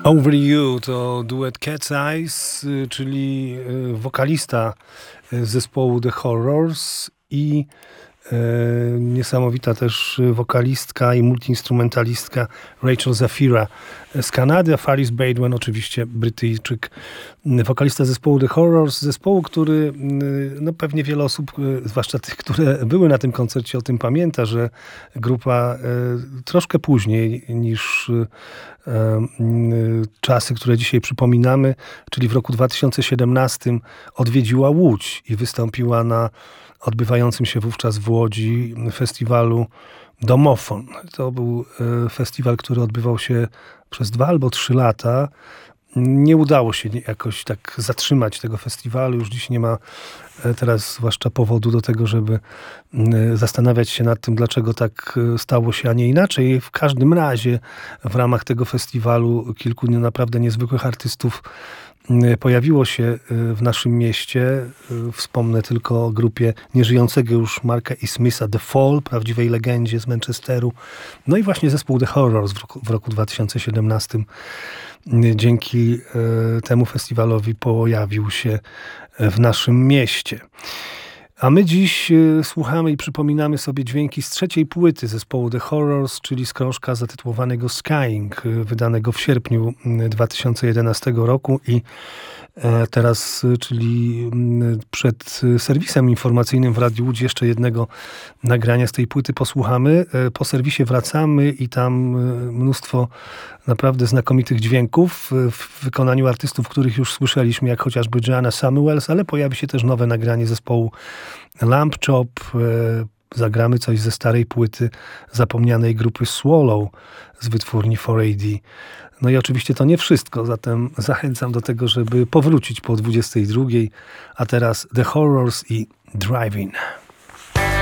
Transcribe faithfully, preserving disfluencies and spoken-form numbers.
Over You to duet Cat's Eyes, czyli wokalista zespołu The Horrors i e, niesamowita też wokalistka i multiinstrumentalistka Rachel Zafira z Kanady, a Faris Badwan oczywiście Brytyjczyk, wokalista zespołu The Horrors, zespołu, który no pewnie wiele osób, zwłaszcza tych, które były na tym koncercie, o tym pamięta, że grupa e, troszkę później niż e, czasy, które dzisiaj przypominamy, czyli w roku dwa tysiące siedemnastym odwiedziła Łódź i wystąpiła na odbywającym się wówczas w Łodzi festiwalu Domofon. To był festiwal, który odbywał się przez dwa albo trzy lata. Nie udało się jakoś tak zatrzymać tego festiwalu. Już dziś nie ma teraz zwłaszcza powodu do tego, żeby zastanawiać się nad tym, dlaczego tak stało się, a nie inaczej. W każdym razie w ramach tego festiwalu kilku naprawdę niezwykłych artystów pojawiło się w naszym mieście. Wspomnę tylko o grupie nieżyjącego już Marka E. Smitha, The Fall, prawdziwej legendzie z Manchesteru. No i właśnie zespół The Horrors w roku, w roku dwa tysiące siedemnastym dzięki temu festiwalowi pojawił się w naszym mieście. A my dziś słuchamy i przypominamy sobie dźwięki z trzeciej płyty zespołu The Horrors, czyli z krążka zatytułowanego Skying, wydanego w sierpniu dwa tysiące jedenastego roku i teraz, czyli przed serwisem informacyjnym w Radiu Łódź jeszcze jednego nagrania z tej płyty posłuchamy. Po serwisie wracamy i tam mnóstwo naprawdę znakomitych dźwięków w wykonaniu artystów, których już słyszeliśmy, jak chociażby Joanna Samuels, ale pojawi się też nowe nagranie zespołu Lamp Chop. Zagramy coś ze starej płyty zapomnianej grupy Swallow z wytwórni cztery A D. No i oczywiście to nie wszystko, zatem zachęcam do tego, żeby powrócić po dwudziestej drugiej, a teraz The Horrors i Drive-In.